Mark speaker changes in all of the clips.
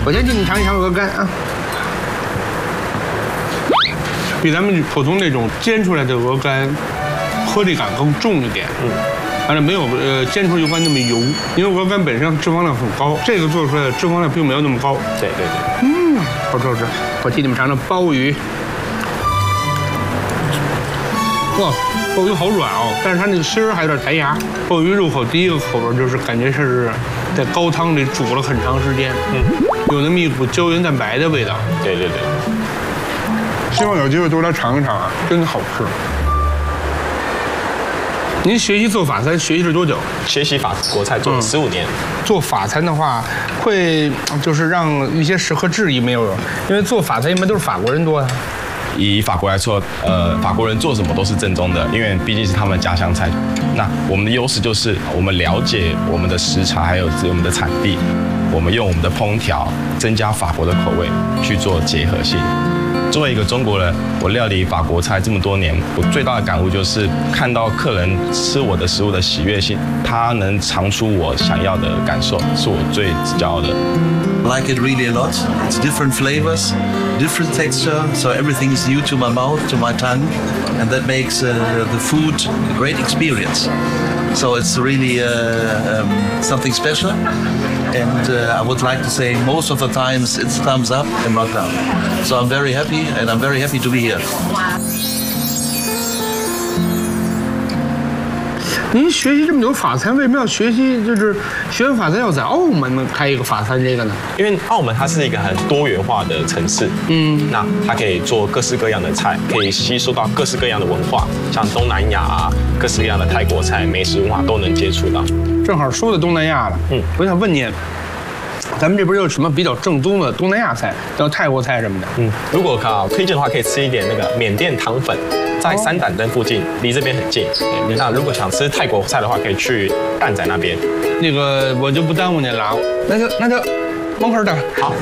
Speaker 1: 我先给你们尝一尝鹅肝啊，比咱们普通那种煎出来的鹅肝颗粒感更重一点。完了没有煎出油干那么油，因为鹅肝本身脂肪量很高，这个做出来的脂肪量并没有那么高。
Speaker 2: 对。
Speaker 1: 好吃好吃。我替你们尝尝鲍鱼。哇，鲍鱼好软哦，但是它那个芯儿还有点弹牙。鲍鱼入口第一个口味就是感觉是在高汤里煮了很长时间，有那么一股胶原蛋白的味道。
Speaker 2: 对。
Speaker 1: 希望有机会多来尝一尝啊，真的好吃。您学习做法餐学习了多久？
Speaker 2: 学习法国菜做了15年。
Speaker 1: 做法餐的话，会就是让一些食客质疑没有？因为做法餐一般都是法国人多啊。
Speaker 3: 以法国来说，法国人做什么都是正宗的，因为毕竟是他们的家乡菜。那我们的优势就是我们了解我们的食材，还有我们的产地，我们用我们的烹调增加法国的口味去做结合性。作为一个中国人，我料理法国菜这么多年，我最大的感悟就是看到客人吃我的食物的喜悦性，他能尝出我想要的感受，是我最骄傲的。
Speaker 4: I like it really a lot. It's different flavors, different texture, so everything is new to my mouth, to my tongue, and that makes the food a great experience. So it's really something special, and I would like to say most of the times it's thumbs up and not down. So I'm very happy, and I'm very happy to be here.
Speaker 1: 您学习这么久法餐，为什么要学习？就是学完法餐要在澳门开一个法餐这个呢？
Speaker 2: 因为澳门它是一个很多元化的城市，那它可以做各式各样的菜，可以吸收到各式各样的文化，像东南亚啊，各式各样的泰国菜、美食文化都能接触到。
Speaker 1: 正好说到东南亚了，我想问您，咱们这边有什么比较正宗的东南亚菜，像泰国菜什么的？
Speaker 2: 如果推荐的话，可以吃一点那个缅甸糖粉。在三胆灯附近，离这边很近。那如果想吃泰国菜的话，可以去蛋仔那边。
Speaker 1: 那个我就不耽误您了，那就门口等。
Speaker 2: 好。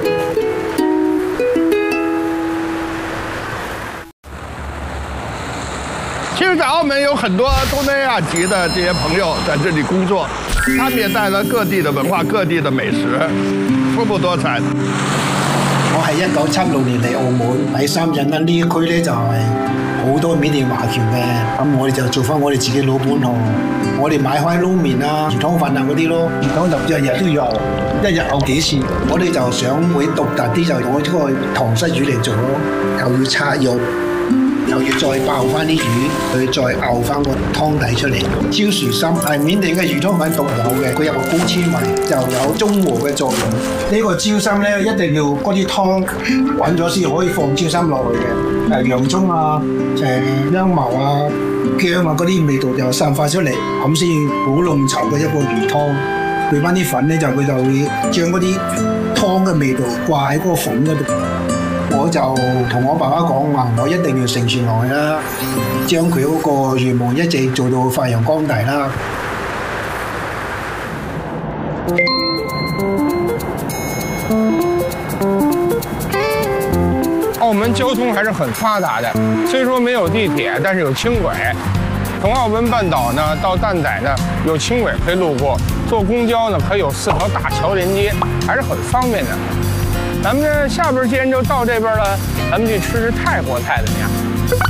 Speaker 5: 其实，在澳门有很多东南亚籍的这些朋友在这里工作，他们也带来各地的文化、各地的美食，丰富多彩。
Speaker 6: 我係1976年嚟澳門喺三印啦，呢一區咧就係好多緬甸華僑嘅，咁我哋就做翻我哋自己老本行，我哋買開撈麵啊、魚湯飯啊嗰啲咯，咁就日日都有，一日有幾次，我哋就想會獨特啲，就用呢個糖濕魚嚟做咯，又要拆肉。又要再爆翻啲魚，佢再熬翻個湯底出嚟。椒薯參係緬甸嘅魚湯粉獨有嘅，佢有個高纖維，就有中和嘅作用。呢個椒參咧一定要嗰啲湯滾咗先可以放椒參落去嘅。洋葱啊、香茅啊、薑啊嗰啲味道就散發出嚟，咁先好濃稠嘅一個魚湯。配翻啲粉咧佢就會將嗰啲湯嘅味道掛喺嗰個粉嗰度。我就同我爸爸講話，我一定要承傳落去啦，將佢嗰個願望一直做到發揚光大啦。
Speaker 1: 澳门交通还是很发达的，虽说没有地铁，但是有轻轨。从澳门半岛呢到蛋仔呢有轻轨可以路过，坐公交呢可以有4条大桥连接，还是很方便的。咱们这下边既然就到这边了，咱们去吃吃泰国菜怎么样？